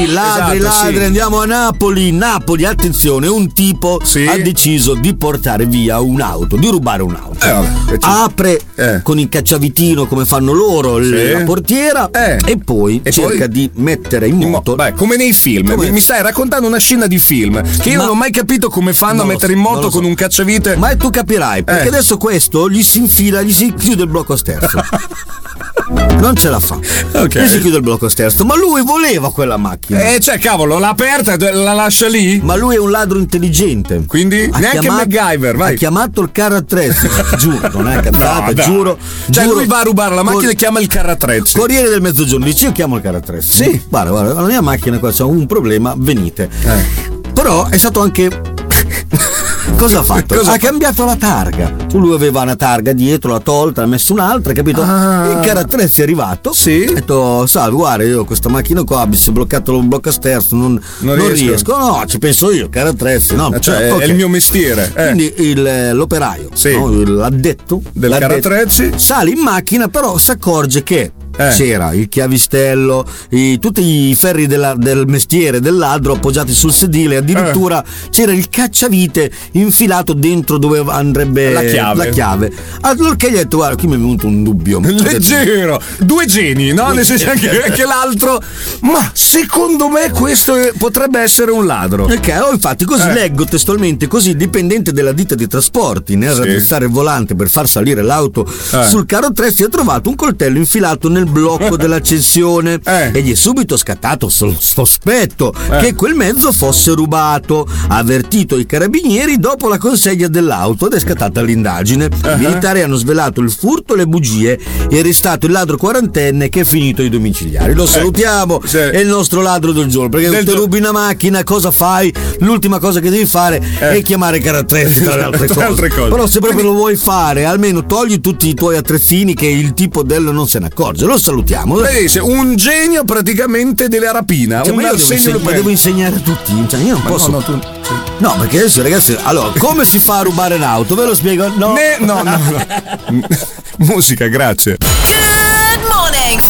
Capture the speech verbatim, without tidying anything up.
Ladri, esatto, ladri, sì. andiamo a Napoli. Napoli, attenzione, un tipo Sì. ha deciso di portare via un'auto, di rubare un'auto. Eh, vabbè, Apre eh. con il cacciavitino come fanno loro l- Sì. la portiera Eh. e poi E cerca poi? di mettere in In mo- moto. Beh, come nei film. Come- Mi, mi stai raccontando una scena di film che io Ma- non ho mai capito come fanno Non a lo mettere so, in non moto lo so. con un cacciavite. Ma tu capirai, perché Eh. adesso questo gli si infila, gli si chiude il blocco sterzo. Non ce la fa. Ok. Gli si chiude il blocco sterzo, ma lui voleva quella macchina. Eh, cioè, cavolo, l'ha aperta e la lascia lì? Ma lui è un ladro intelligente. Quindi Ha neanche chiamato- MacGyver, vai. Ha chiamato il carro attrezzi. Giuro, non è cazzata, No, dai. giuro. Cioè, giuro. lui va a rubare la macchina Cor- e chiama il carrattrezzi. Corriere del Mezzogiorno, dice io chiamo il carro attrezzi. Sì. Guarda, guarda, la mia macchina qua c'ha un problema, venite. Eh. Però è stato anche. Cosa ha fatto? Cosa ha ha fatto? cambiato la targa. Lui aveva una targa dietro, l'ha tolta, ha messo un'altra, capito? Ah. Il carro attrezzi è arrivato. Sì. Ha detto, salve, guarda, io ho questa macchina qua, mi si è bloccato un blocco sterzo, non, Non non riesco. riesco. No, ci penso io, carro attrezzi, no. Cioè, è- ok. è il mio mestiere. Eh. Quindi il- l'operaio, Sì. no? l'addetto Del l'addetto, carrattrezzi. sale in macchina, però si accorge che Eh. c'era il chiavistello, i- tutti i ferri della- del mestiere del ladro appoggiati sul sedile, addirittura Eh. c'era il cacciavite infilato dentro dove andrebbe La chiave. la chiave. Allora che gli ha detto, guarda, qui mi è venuto un dubbio. Ho detto, Leggero, due geni, no? Nel senso anche, anche l'altro. Ma secondo me questo è- potrebbe essere un ladro. Ok, oh, infatti così Eh. leggo testualmente, così il dipendente della ditta di trasporti nel Sì. raddrizzare il volante per far salire l'auto Eh. sul carro attrezzi ha trovato un coltello infilato nel blocco dell'accensione Eh. e gli è subito scattato sul sospetto Eh. che quel mezzo fosse rubato. Ha avvertito i carabinieri dopo la consegna dell'auto ed è scattata l'indagine. Uh-huh. I militari hanno svelato il furto e le bugie e arrestato il ladro quarantenne che è finito ai domiciliari. Lo salutiamo, Sì. è il nostro ladro del giorno, perché Del te gio- rubi una macchina, cosa fai? L'ultima cosa che devi fare Eh. è chiamare i caratteristici tra le altre Tra cose. altre cose. Però se proprio lo vuoi fare, almeno togli tutti i tuoi attrezzini che il tipo del non se ne accorge. Lo salutiamo. Vedi, sei un genio praticamente della rapina. Cioè, un ma io devo, Arsenio inseg- ma Lupin. devo insegnare a tutti, cioè, io non Ma posso. no, no, tu- sì. No, perché adesso ragazzi, allora, come si fa a rubare un'auto? Ve lo spiego? No. Ne- no, no, no. Musica, grazie.